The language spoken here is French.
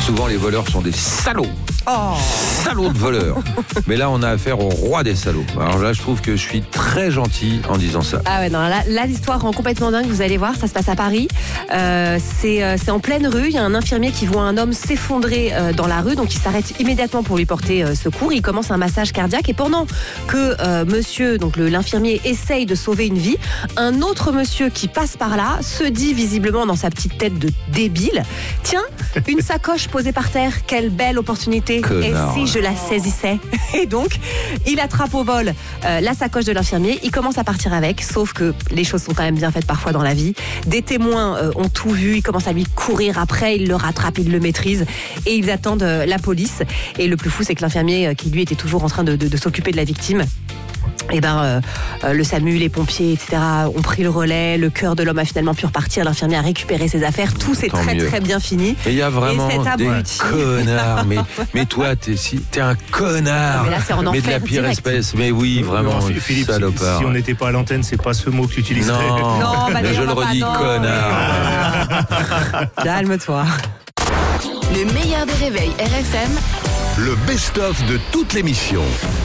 Souvent, les voleurs sont des salauds. Salauds de voleurs. Mais là, on a affaire au roi des salauds. Alors là, je trouve que je suis très gentil en disant ça. Ah ouais, non, là l'histoire rend complètement dingue, vous allez voir, ça se passe à Paris. C'est en pleine rue, il y a un infirmier qui voit un homme s'effondrer dans la rue, donc il s'arrête immédiatement pour lui porter secours. Il commence un massage cardiaque et pendant que monsieur, donc l'infirmier, essaye de sauver une vie, un autre monsieur qui passe par là se dit visiblement dans sa petite tête de débile, tiens, une sacoche posée par terre, quelle belle opportunité. Connard. Et si je la saisissais? Et donc, il attrape au vol la sacoche de l'infirmier, il commence à partir avec, sauf que les choses sont quand même bien faites parfois dans la vie. Des témoins ont tout vu, ils commencent à lui courir après, ils le rattrapent, ils le maîtrisent et ils attendent la police. Et le plus fou, c'est que l'infirmier, qui lui était toujours en train de s'occuper de la victime, le SAMU, les pompiers, etc. ont pris le relais. Le cœur de l'homme a finalement pu repartir. L'infirmier a récupéré ses affaires. Tout s'est Tant très mieux. très bien fini. Et il y a vraiment cet des abruti. connards. Mais toi, t'es un connard. Non, mais là, c'est en Mais de enfer la pire direct. espèce. Mais oui, vraiment, Non, Philippe, salopard. si on n'était pas à l'antenne, c'est pas ce mot que tu utiliserais. Non, Non, bah, mais je on le va pas, redis, non. connard. Calme-toi. Le meilleur des réveils RFM, Le best-of de toute l'émission.